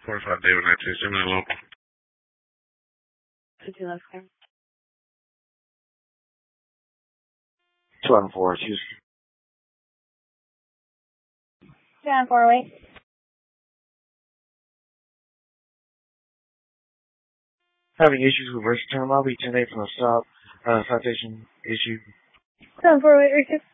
45 David 19, Gemini local. 2 left clear. 2-4, Houston. 2-4 away. Having issues with reverse turn lobby, 10-8 from the stop. Citation issue. 2-4 away, Rico.